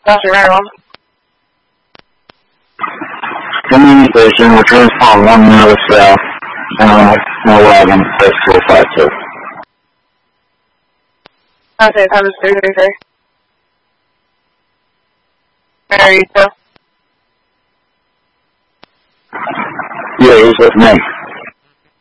Dr. Merrill. Communication, return call 1 North South, 11, 6452. Okay, time is 333. Where are you still? Yeah, he's with me.